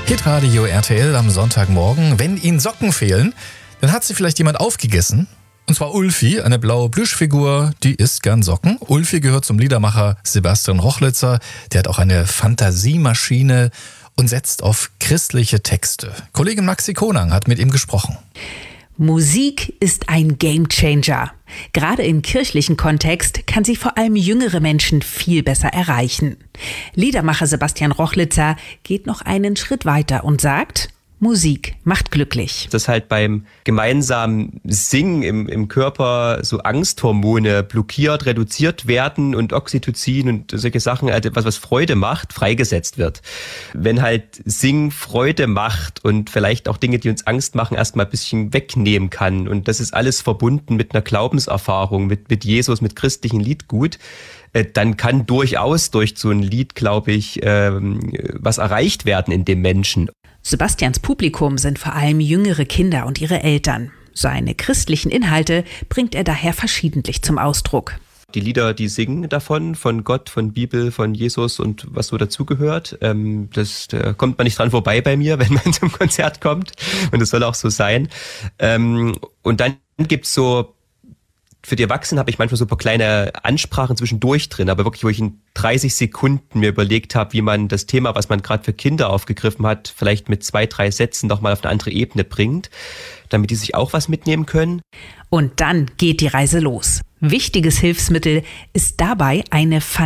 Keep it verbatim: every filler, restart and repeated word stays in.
Hitradio R T L am Sonntagmorgen. Wenn Ihnen Socken fehlen, dann hat sie vielleicht jemand aufgegessen. Und zwar Ulfi, eine blaue Plüschfigur, die isst gern Socken. Ulfi gehört zum Liedermacher Sebastian Rochlitzer. Der hat auch eine Fantasiemaschine und setzt auf christliche Texte. Kollegin Maxi Konang hat mit ihm gesprochen. Musik ist ein Gamechanger. Gerade im kirchlichen Kontext kann sie vor allem jüngere Menschen viel besser erreichen. Liedermacher Sebastian Rochlitzer geht noch einen Schritt weiter und sagt: Musik macht glücklich. Dass halt beim gemeinsamen Singen im, im Körper so Angsthormone blockiert, reduziert werden und Oxytocin und solche Sachen, also was, was Freude macht, freigesetzt wird. Wenn halt Singen Freude macht und vielleicht auch Dinge, die uns Angst machen, erstmal ein bisschen wegnehmen kann, und das ist alles verbunden mit einer Glaubenserfahrung, mit, mit Jesus, mit christlichen Liedgut, dann kann durchaus durch so ein Lied, glaube ich, ähm, was erreicht werden in dem Menschen. Sebastians Publikum sind vor allem jüngere Kinder und ihre Eltern. Seine christlichen Inhalte bringt er daher verschiedentlich zum Ausdruck. Die Lieder, die singen davon, von Gott, von Bibel, von Jesus und was so dazugehört. Ähm, das, da kommt man nicht dran vorbei bei mir, wenn man zum Konzert kommt. Und das soll auch so sein. Ähm, und dann gibt's so, für die Erwachsenen habe ich manchmal so ein paar kleine Ansprachen zwischendurch drin, aber wirklich, wo ich in dreißig Sekunden mir überlegt habe, wie man das Thema, was man gerade für Kinder aufgegriffen hat, vielleicht mit zwei, drei Sätzen noch mal auf eine andere Ebene bringt, damit die sich auch was mitnehmen können. Und dann geht die Reise los. Wichtiges Hilfsmittel ist dabei eine